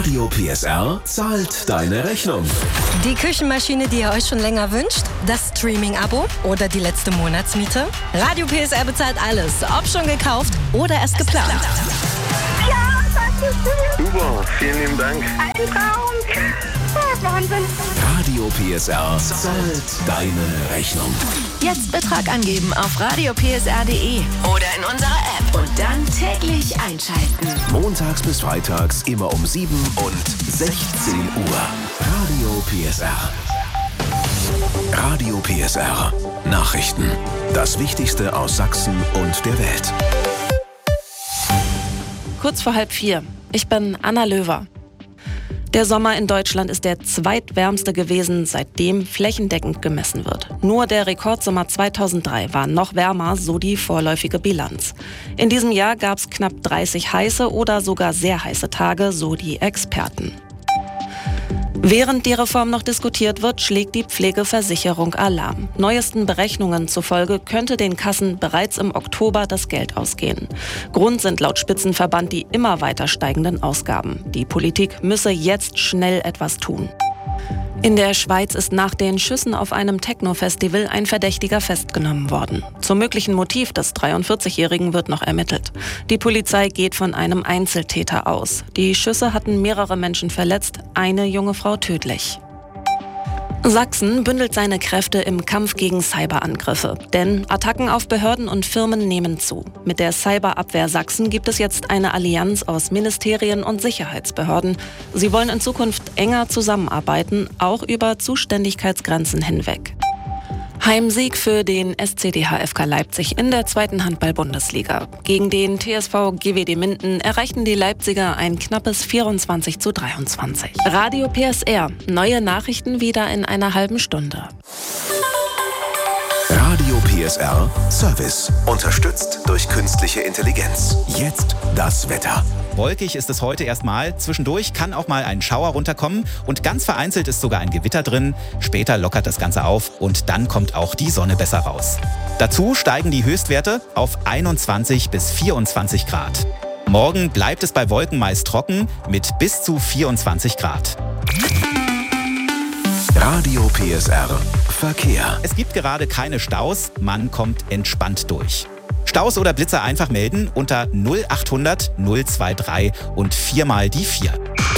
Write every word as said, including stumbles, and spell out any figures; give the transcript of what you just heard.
Radio P S R zahlt deine Rechnung. Die Küchenmaschine, die ihr euch schon länger wünscht? Das Streaming-Abo oder die letzte Monatsmiete? Radio P S R bezahlt alles, ob schon gekauft oder erst geplant. Ja, das ist schön. Super, vielen lieben Dank. Ein Traum. Oh, Wahnsinn. Radio P S R zahlt deine Rechnung. Jetzt Betrag angeben auf radio p s r punkt d e oder in unserer App und dann täglich einschalten. Montags bis freitags immer um sieben und sechzehn Uhr. Radio P S R. Radio P S R. Nachrichten. Das Wichtigste aus Sachsen und der Welt. Kurz vor halb vier. Ich bin Anna Löwer. Der Sommer in Deutschland ist der zweitwärmste gewesen, seitdem flächendeckend gemessen wird. Nur der Rekordsommer zweitausenddrei war noch wärmer, so die vorläufige Bilanz. In diesem Jahr gab es knapp dreißig heiße oder sogar sehr heiße Tage, so die Experten. Während die Reform noch diskutiert wird, schlägt die Pflegeversicherung Alarm. Neuesten Berechnungen zufolge könnte den Kassen bereits im Oktober das Geld ausgehen. Grund sind laut Spitzenverband die immer weiter steigenden Ausgaben. Die Politik müsse jetzt schnell etwas tun. In der Schweiz ist nach den Schüssen auf einem Techno-Festival ein Verdächtiger festgenommen worden. Zum möglichen Motiv des dreiundvierzigjährigen wird noch ermittelt. Die Polizei geht von einem Einzeltäter aus. Die Schüsse hatten mehrere Menschen verletzt, eine junge Frau tödlich. Sachsen bündelt seine Kräfte im Kampf gegen Cyberangriffe. Denn Attacken auf Behörden und Firmen nehmen zu. Mit der Cyberabwehr Sachsen gibt es jetzt eine Allianz aus Ministerien und Sicherheitsbehörden. Sie wollen in Zukunft enger zusammenarbeiten, auch über Zuständigkeitsgrenzen hinweg. Heimsieg für den S C D H F K Leipzig in der zweiten Handball-Bundesliga. Gegen den T S V G W D Minden erreichten die Leipziger ein knappes vierundzwanzig zu dreiundzwanzig. Radio P S R. Neue Nachrichten wieder in einer halben Stunde. Radio P S R Service. Unterstützt durch künstliche Intelligenz. Jetzt das Wetter. Wolkig ist es heute erstmal. Zwischendurch kann auch mal ein Schauer runterkommen und ganz vereinzelt ist sogar ein Gewitter drin. Später lockert das Ganze auf und dann kommt auch die Sonne besser raus. Dazu steigen die Höchstwerte auf einundzwanzig bis vierundzwanzig Grad. Morgen bleibt es bei Wolken meist trocken mit bis zu vierundzwanzig Grad. Radio P S R Verkehr. Es gibt gerade keine Staus, man kommt entspannt durch. Staus oder Blitzer einfach melden unter null achthundert null drei drei und viermal die vier.